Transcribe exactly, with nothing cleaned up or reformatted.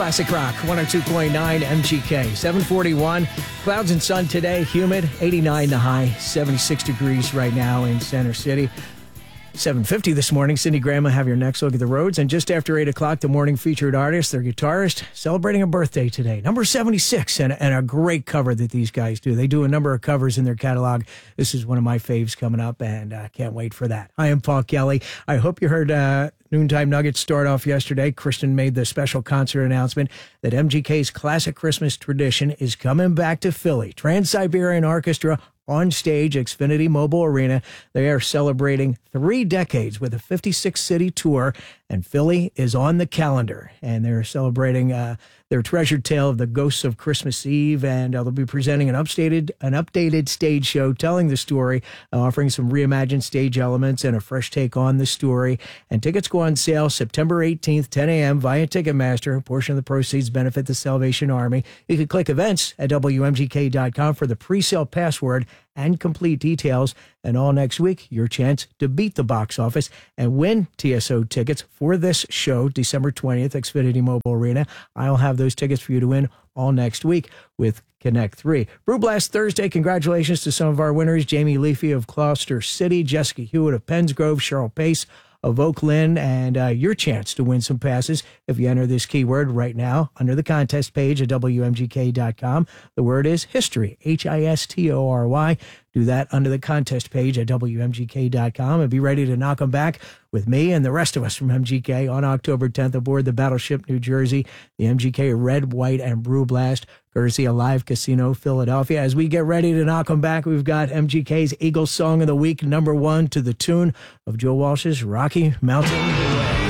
Classic Rock, one oh two point nine M G K. seven forty-one, clouds and sun today, humid, eighty-nine the high, seventy-six degrees right now in Center City. seven fifty this morning, Cindy Graham will have your next look at the roads. And just after eight o'clock, the morning featured artist, their guitarist, celebrating a birthday today. Number seventy-six, and, and a great cover that these guys do. They do a number of covers in their catalog. This is one of my faves coming up, and I uh, can't wait for that. I am Paul Kelly. I hope you heard uh, Noontime Nuggets start off yesterday. Kristen made the special concert announcement that M G K's classic Christmas tradition is coming back to Philly. Trans-Siberian Orchestra on stage, Xfinity Mobile Arena. They are celebrating three decades with a fifty-six city tour, and Philly is on the calendar. And they're celebrating uh, their treasured tale of the Ghosts of Christmas Eve, and uh, they'll be presenting an updated, an updated stage show telling the story, uh, offering some reimagined stage elements and a fresh take on the story. And tickets go on sale September eighteenth, ten a.m. via Ticketmaster. A portion of the proceeds benefit the Salvation Army. You can click events at W M G K dot com for the pre-sale password and complete details. And all next week, your chance to beat the box office and win T S O tickets for this show, December twentieth, Xfinity Mobile Arena. I'll have those tickets for you to win all next week with Connect three. Brew Blast Thursday. Congratulations to some of our winners. Jamie Leafy of Gloucester City, Jessica Hewitt of Pennsgrove, Cheryl Pace of Oak Lynn, and uh, your chance to win some passes if you enter this keyword right now under the contest page at W M G K dot com. The word is history, H I S T O R Y. Do that under the contest page at W M G K dot com and be ready to knock them back with me and the rest of us from M G K on October tenth aboard the Battleship New Jersey, the M G K Red, White, and Brew Blast, courtesy of Live Casino Philadelphia. As we get ready to knock them back, we've got M G K's Eagle Song of the Week, number one, to the tune of Joe Walsh's Rocky Mountain Way.